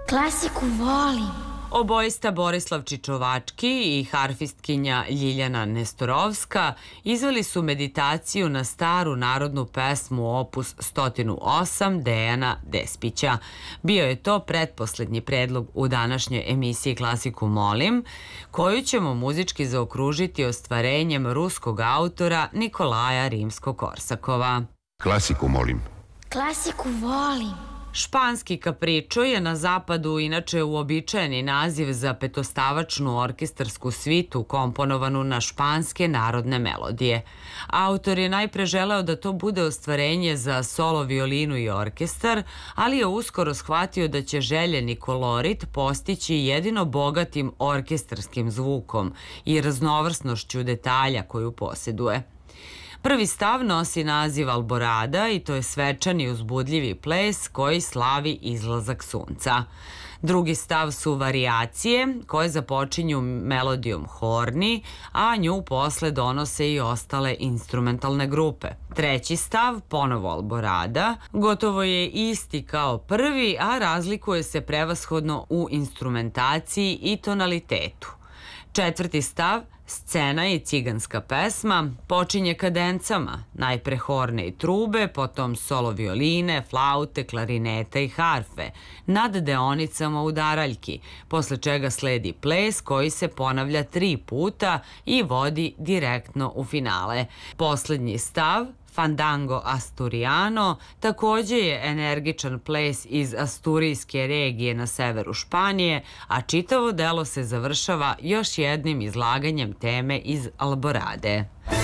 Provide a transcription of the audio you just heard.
Klasiku volim. Obojista Borislav Čičovački i harfistkinja Ljiljana Nestorovska izveli su meditaciju na staru narodnu pesmu opus 108 Dejana Despića. Bio je to pretposlednji predlog u današnjoj emisiji Klasiku molim, koju ćemo muzički zaokružiti ostvarenjem ruskog autora Nikolaja Rimsko-Korsakova. Klasiku molim. Klasiku volim. Španski kapričo je na zapadu inače uobičajeni naziv za petostavačnu orkestarsku svitu komponovanu na španske narodne melodije. Autor je najpre želeo da to bude ostvarenje za solo violinu i orkestar, ali je uskoro shvatio da će željeni kolorit postići jedino bogatim orkestarskim zvukom i raznovrsnošću detalja koju posjeduje. Prvi stav nosi naziv Alborada i to je svečani uzbudljivi ples koji slavi izlazak sunca. Drugi stav su varijacije koje započinju melodijom horni, a nju posle donose i ostale instrumentalne grupe. Treći stav, ponovo Alborada, gotovo je isti kao prvi, a razlikuje se prevashodno u instrumentaciji i tonalitetu. Četvrti stav, scena i ciganska pesma, počinje kadencama, najpre horne i trube, potom solo violine, flaute, klarineta i harfe, nad deonicama udaraljki, posle čega sledi ples koji se ponavlja 3 puta i vodi direktno u finale. Poslednji stav, Fandango Asturiano, takođe je energičan ples iz Asturijske regije na severu Španije, a čitavo delo se završava još jednim izlaganjem teme iz Alborade.